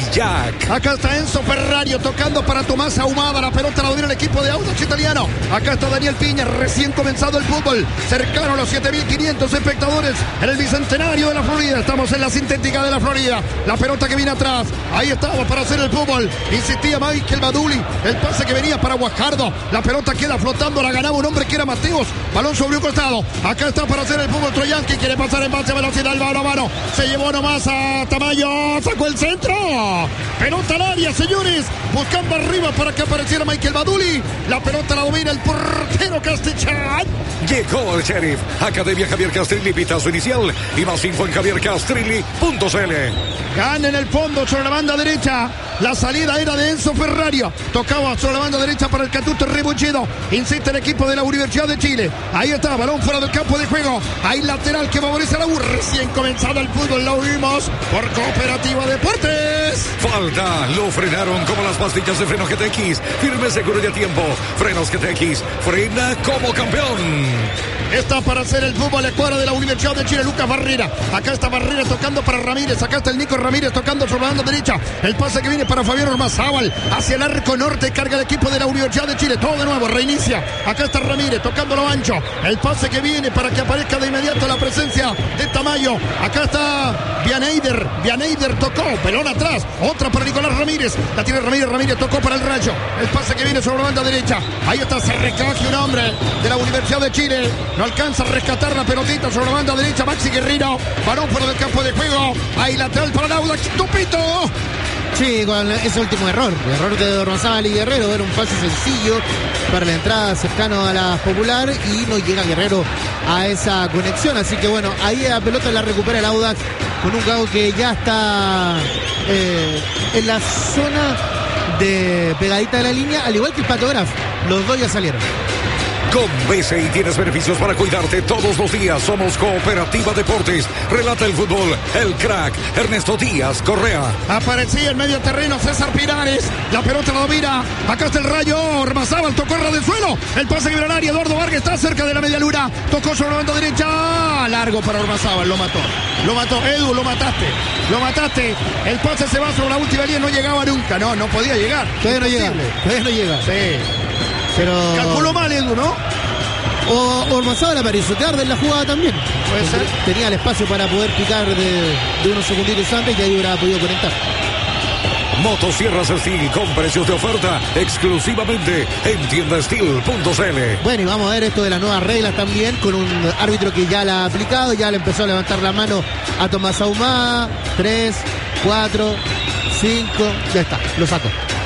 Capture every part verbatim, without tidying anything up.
Jack. Acá está Enzo Ferrario tocando para Tomás Ahumada. La pelota la domina el equipo de Audax Italiano. Acá está Daniel Piña, recién comenzado el fútbol. Cercano a los siete mil quinientos espectadores en el Bicentenario de la Florida. Estamos en la sintética de la Florida. La pelota que viene atrás. Ahí estaba para hacer el fútbol. Insistía Michael Baduli. El pase que venía para Guajardo. La pelota queda flotando. La ganaba un hombre que era Mateos. Balón sobre un costado. Acá está para hacer el fútbol Troyanski. Quiere pasar en base a velocidad. El mano a mano. Se llevó nomás a Tamayo. Sacó el centro. Pelota al área, señores. Buscando arriba para que apareciera Michael Baduli. La pelota la domina el portero Castellán. Llegó el Sheriff. Academia Javier Castrilli, pitazo inicial. Y más info en javier castrilli punto c l. Gana en el fondo sobre la banda derecha. La salida era de Enzo Ferrario. Tocaba sobre la banda derecha para el Catuto Rebullido. Insiste el equipo de la Universidad de Chile. Ahí está, balón fuera del campo de juego. Hay lateral que favorece a la U. Recién comenzado el fútbol, lo vimos por Cooperativa Deportes. Falta, lo frenaron como las pastillas de freno G T X. Firme, seguro y a tiempo. Frenos G T X, frena como campeón. Está para hacer el fútbol la escuadra de la Universidad de Chile, Lucas Barrera. Acá está Barrera tocando para Ramírez. Acá está el Nico Ramírez tocando sobre la banda derecha. El pase que viene para Fabián Ormazábal. Hacia el arco norte carga el equipo de la Universidad de Chile. Todo de nuevo, reinicia. Acá está Ramírez tocando lo ancho. El pase que viene para que aparezca de inmediato la presencia de Tamayo. Acá está Vianeider. Vianeider tocó. Pelón atrás. Otra para Nicolás Ramírez. La tiene Ramírez. Ramírez tocó para el Rayo. El pase que viene sobre la banda derecha. Ahí está. Se recoge un hombre de la Universidad de Chile. No alcanza a rescatar la pelotita sobre la banda derecha. Maxi Guerrero. Balón fuera del campo de juego. Ahí lateral para el Audax. Tupito. Sí, con ese último error. El error de Ormazábal y Guerrero. Era un pase sencillo para la entrada cercano a la Popular. Y no llega Guerrero a esa conexión. Así que bueno, ahí la pelota la recupera el Audax. Con un Gago que ya está eh, en la zona de pegadita de la línea. Al igual que el Pato Graf. Los dos ya salieron. Con B C I tienes beneficios para cuidarte todos los días. Somos Cooperativa Deportes. Relata el fútbol, el crack, Ernesto Díaz Correa. Aparecía en medio terreno César Pinares. La pelota la domina. Acá está el Rayo. Ormazábal tocó el del suelo. El pase que viene al área. Eduardo Vargas está cerca de la media luna. Tocó sobre la banda derecha. Largo para Ormazábal. Lo mató. Lo mató. Edu, lo mataste. Lo mataste. El pase se va sobre la última línea. No llegaba nunca. No, no podía llegar. Todavía no llega. Todavía no llega. Sí. Pero... calculó mal Edu, ¿no? O Ormazábal apareció tarde en la jugada también. Puede ser. Tenía el espacio para poder picar de, de unos segunditos antes y ahí hubiera podido conectar. Motosierras Steel con precios de oferta exclusivamente en tienda steel punto c l. Bueno, y vamos a ver esto de las nuevas reglas también, con un árbitro que ya la ha aplicado, ya le empezó a levantar la mano a Tomás Ahumada. Tres, cuatro, cinco, ya está, lo sacó.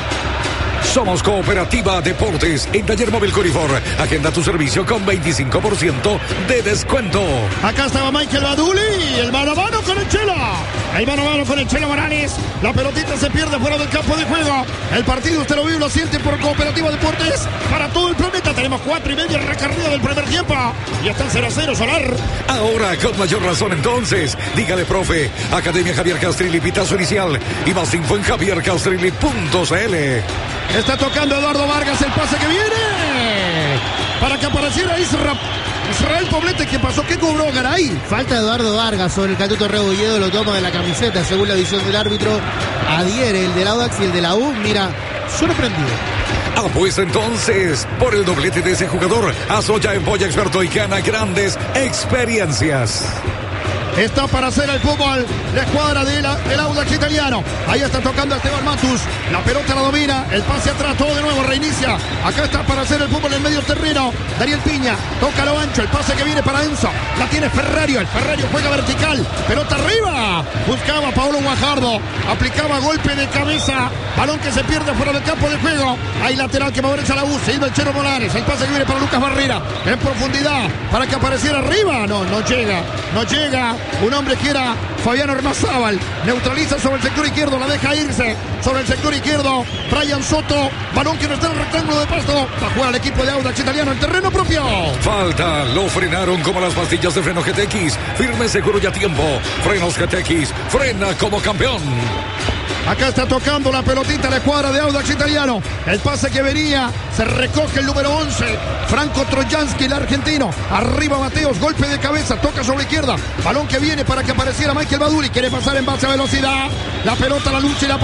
Somos Cooperativa Deportes en Taller Móvil Corifor. Agenda tu servicio con veinticinco por ciento de descuento. Acá estaba Michael Baduli. El mano a mano con el Chelo. El mano a mano con el Chelo Morales. La pelotita se pierde fuera del campo de juego. El partido usted lo vive y lo siente por Cooperativa Deportes. Para todo el planeta tenemos cuatro y media recorrido del primer tiempo. Y está en cero a cero Solar. Ahora con mayor razón entonces. Dígale, profe. Academia Javier Castrilli, pitazo inicial. Y más info en javier castrilli punto c l. Está tocando Eduardo Vargas el pase que viene para que apareciera Isra, Israel Poblete. ¿Qué pasó? ¿Qué cobró Garay? Falta de Eduardo Vargas sobre el Catuto Rebolledo. Lo toma de la camiseta según la visión del árbitro. Adhiere el del Audax y el de la U. Mira, sorprendido. Apuesta entonces por el doblete de ese jugador. Hazlo ya en Polla Experto y gana grandes experiencias. Está para hacer el fútbol la escuadra del de Audax Italiano. Ahí está tocando a Esteban Matus. La pelota la domina. El pase atrás, todo de nuevo, reinicia. Acá está para hacer el fútbol en medio terreno. Daniel Piña, toca lo ancho. El pase que viene para Enzo. La tiene Ferrario. El Ferrario juega vertical. Pelota arriba. Buscaba a Paulo Guajardo. Aplicaba golpe de cabeza. Balón que se pierde fuera del campo de juego. Hay lateral que favorece a la U. Silva el Chero Molares. El pase que viene para Lucas Barrera. En profundidad. Para que apareciera arriba. No, no llega. No llega. Un hombre que era Fabián Ormazábal. Neutraliza sobre el sector izquierdo. La deja irse. Sobre el sector izquierdo. Brian Soto. Balón que no está en el rectángulo de pasto. Va a jugar el equipo de Audax Italiano en terreno propio. Falta. Lo frenaron como las pastillas de freno G T X. Firme, seguro y a tiempo. Frenos G T X. Frena como campeón. Acá está tocando la pelotita la escuadra de Audax Italiano. El pase que venía. Se recoge el número once. Franco Trojanski, el argentino. Arriba Mateos. Golpe de cabeza. Toca sobre la izquierda. Balón que viene para que apareciera Michael Baduli. Quiere pasar en base a velocidad. La pelota, la lucha y la